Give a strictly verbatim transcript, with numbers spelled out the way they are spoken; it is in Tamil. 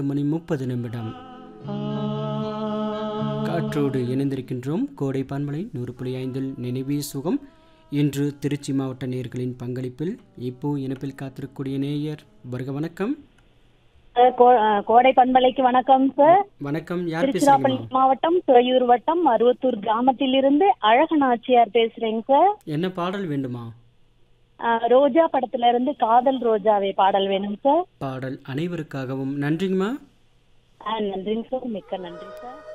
மணி முப்பது நிமிடம் காற்றோடு இணைந்திருக்கின்றோம். கோடை பண்பலை நூறு புள்ளி ஐந்தில் நினைவே சுகம். இன்று திருச்சி மாவட்ட நேயர்களின் பங்களிப்பில் இப்போ இணைப்பில் காத்திருக்கக்கூடிய நேயர் வருக. வணக்கம். கோடை பண்பலைக்கு வணக்கம் சார். வணக்கம். யார் திருச்சிராப்பள்ளி பேசுறீங்க? மாவட்டம் துறையூர் வட்டம் அருவத்தூர் கிராமத்தில் இருந்து அழகநாச்சியார் பேசுறேங்க சார். என்ன பாடல் வேண்டுமா? அஹ், ரோஜா படத்துல இருந்து காதல் ரோஜாவே பாடல் வேணும் சார். பாடல் அனைவருக்காகவும். நன்றிங்கம்மா. அஹ், நன்றிங்க சார், மிக்க நன்றி சார்.